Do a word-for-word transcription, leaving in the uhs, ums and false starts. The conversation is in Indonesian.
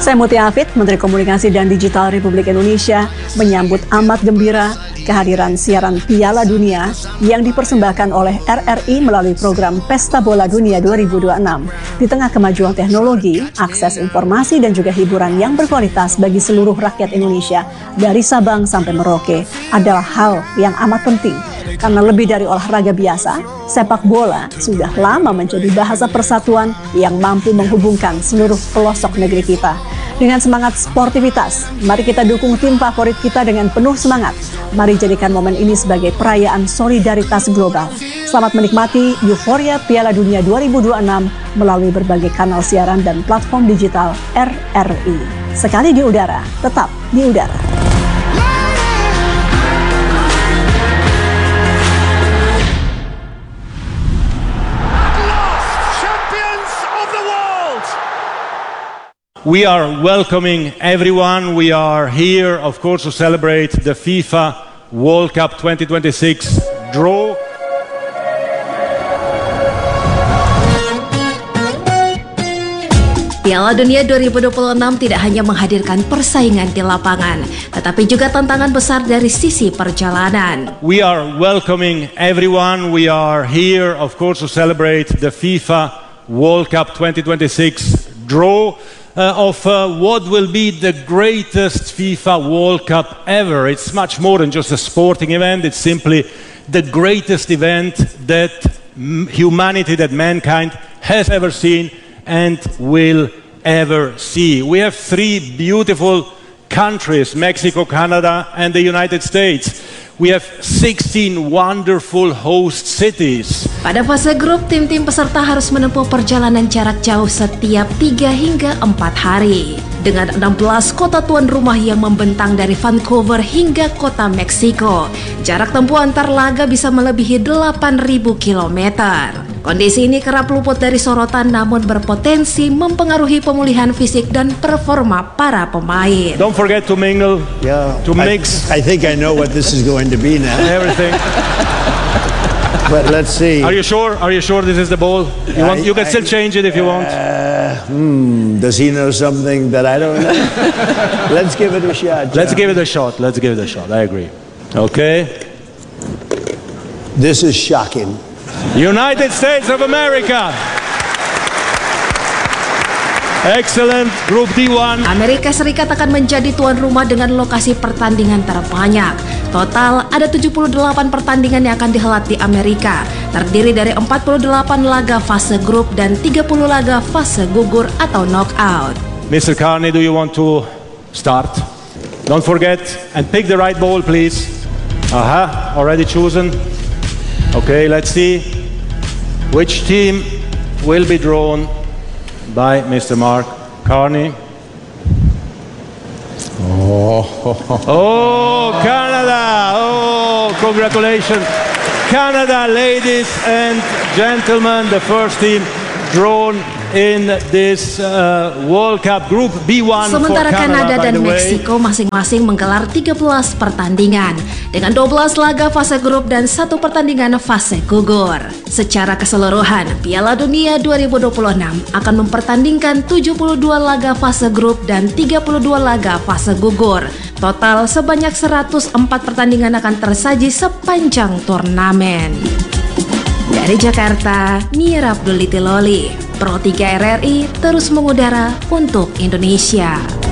Saya Mutia Hafid, Menteri Komunikasi dan Digital Republik Indonesia, menyambut amat gembira kehadiran siaran Piala Dunia yang dipersembahkan oleh R R I melalui program Pesta Bola Dunia dua ribu dua puluh enam. Di tengah kemajuan teknologi, akses informasi dan juga hiburan yang berkualitas bagi seluruh rakyat Indonesia dari Sabang sampai Merauke adalah hal yang amat penting. Karena lebih dari olahraga biasa, sepak bola sudah lama menjadi bahasa persatuan yang mampu menghubungkan seluruh pelosok negeri kita. Dengan semangat sportivitas, mari kita dukung tim favorit kita dengan penuh semangat. Mari jadikan momen ini sebagai perayaan solidaritas global. Selamat menikmati euforia Piala Dunia dua ribu dua puluh enam melalui berbagai kanal siaran dan platform digital R R I. Sekali di udara, tetap di udara. We are welcoming everyone. We are here, of course, to celebrate the FIFA World Cup twenty twenty-six draw. Piala Dunia dua ribu dua puluh enam tidak hanya menghadirkan persaingan di lapangan, tetapi juga tantangan besar dari sisi perjalanan. We are welcoming everyone. We are here, of course, to celebrate the FIFA World Cup twenty twenty-six draw. Uh, of uh, what will be the greatest FIFA World Cup ever. It's much more than just a sporting event. It's simply the greatest event that humanity, that mankind has ever seen and will ever see. We have three beautiful countries, Mexico, Canada, and the United States. We have sixteen wonderful host cities. Pada fase grup, tim-tim peserta harus menempuh perjalanan jarak jauh setiap tiga hingga empat hari. Dengan enam belas kota tuan rumah yang membentang dari Vancouver hingga kota Meksiko, jarak tempuh antar laga bisa melebihi delapan ribu kilometer. Kondisi ini kerap luput dari sorotan namun berpotensi mempengaruhi pemulihan fisik dan performa para pemain. Don't forget to mingle, yeah, to mix. I, I think I know what this is going to be now. Everything. But let's see. Are you sure? Are you sure this is the ball? You, want, I, you can I, still change it if you want. Uh, hmm, does he know something that I don't know? Let's give it a shot. John. Let's give it a shot. Let's give it a shot. I agree. Okay. This is shocking. United States of America. Excellent, Group D one. Amerika Serikat akan menjadi tuan rumah dengan lokasi pertandingan terbanyak. Total ada tujuh puluh delapan pertandingan yang akan dihelat di Amerika, terdiri dari empat puluh delapan laga fase grup dan tiga puluh laga fase gugur atau knockout. Mister Carney, do you want to start? Don't forget and pick the right ball, please. Aha, already chosen. Okay, let's see which team will be drawn by Mister Mark Carney. Oh, oh, Canada! Oh, congratulations. Canada, ladies and gentlemen, the first team drawn in this uh, World Cup Group B one. Sementara for Canada, Kanada dan Meksiko masing-masing menggelar tiga belas pertandingan dengan dua belas laga fase grup dan satu pertandingan fase gugur. Secara keseluruhan, Piala Dunia dua ribu dua puluh enam akan mempertandingkan tujuh puluh dua laga fase grup dan tiga puluh dua laga fase gugur. Total sebanyak seratus empat pertandingan akan tersaji sepanjang turnamen. Dari Jakarta, Nia Abdul Tiloli, Pro tiga R R I terus mengudara untuk Indonesia.